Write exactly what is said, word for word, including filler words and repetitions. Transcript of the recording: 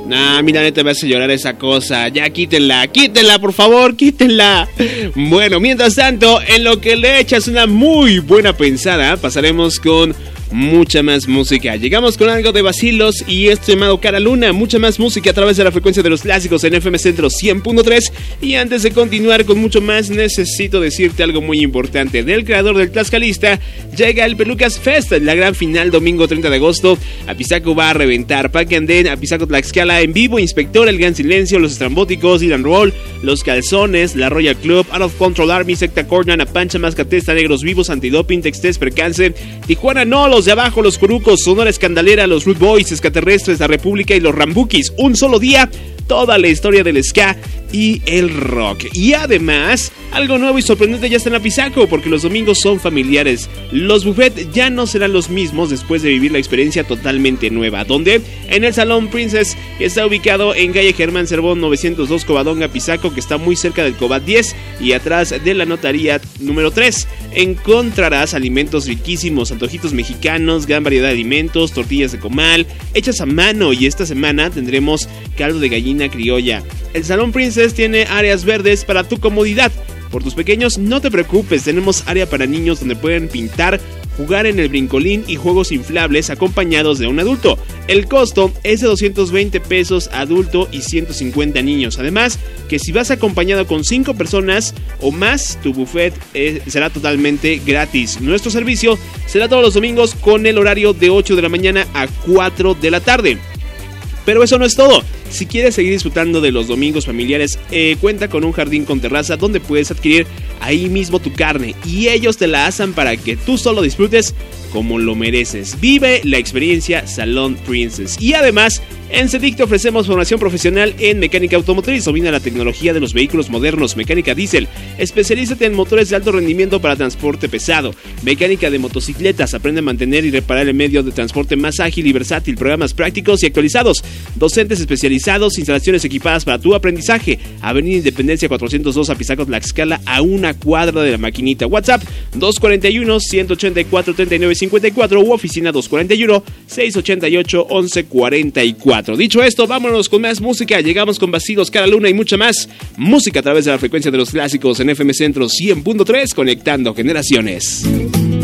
Nah, mira, neta me hace llorar esa cosa. Ya quítenla, quítenla, por favor, quítenla. Bueno, mientras tanto, en lo que le echas una muy buena pensada, pasaremos con mucha más música. Llegamos con algo de vacilos y esto llamado Cara Luna. Mucha más música a través de la frecuencia de los clásicos en F M Centro cien punto tres. Y antes de continuar con mucho más, necesito decirte algo muy importante. Del creador del Tlaxcalista llega el Pelucas Fest, la gran final domingo treinta de agosto. Apizaco va a reventar. Pac Andén, Apizaco Tlaxcala en vivo, Inspector, El Gran Silencio, Los Estrambóticos, Dylan Roll, Los Calzones, La Royal Club, Out of Control Army, Secta Cornan, Apancha, Mascatesta, Negros Vivos, Antidoping, Textés, Percance, Tijuana No, Los de Abajo, Los Corucos, Sonora Escandalera, Los Root Boys, Extraterrestres, La República y Los Rambukis. Un solo día, toda la historia del ska y el rock. Y además, algo nuevo y sorprendente ya está en Apizaco, porque los domingos son familiares. Los buffets ya no serán los mismos después de vivir la experiencia totalmente nueva. ¿Dónde? En el Salón Princess, que está ubicado en calle Germán Cervón novecientos dos, Covadonga, Apizaco, que está muy cerca del Cobat diez y atrás de la notaría número tres. Encontrarás alimentos riquísimos, antojitos mexicanos, gran variedad de alimentos, tortillas de comal, hechas a mano, y esta semana tendremos caldo de gallina criolla. El Salón Princess tiene áreas verdes para tu comodidad. Por tus pequeños, no te preocupes, tenemos área para niños donde pueden pintar, jugar en el brincolín y juegos inflables acompañados de un adulto. El costo es de doscientos veinte pesos adulto y ciento cincuenta niños. Además, que si vas acompañado con cinco personas o más, tu buffet eh, será totalmente gratis. Nuestro servicio será todos los domingos con el horario de ocho de la mañana a cuatro de la tarde. Pero eso no es todo. Si quieres seguir disfrutando de los domingos familiares, eh, cuenta con un jardín con terraza donde puedes adquirir ahí mismo tu carne y ellos te la asan para que tú solo disfrutes como lo mereces. Vive la experiencia Salón Princess. Y además, en CEDIC te ofrecemos formación profesional en mecánica automotriz. Domina la tecnología de los vehículos modernos, mecánica diésel. Especialízate en motores de alto rendimiento para transporte pesado. Mecánica de motocicletas. Aprende a mantener y reparar el medio de transporte más ágil y versátil. Programas prácticos y actualizados. Docentes especializados. Instalaciones equipadas para tu aprendizaje. Avenida Independencia cuatrocientos dos, Apizaco, Tlaxcala, a una cuadra de la maquinita. WhatsApp dos cuatro uno, uno ocho cuatro, tres nueve cinco cuatro u oficina dos cuatro uno, seis ocho ocho, once cuarenta y cuatro. Dicho esto, vámonos con más música. Llegamos con Vacilos, Cara Luna y mucha más música a través de la frecuencia de los clásicos en F M Centro cien punto tres, conectando generaciones.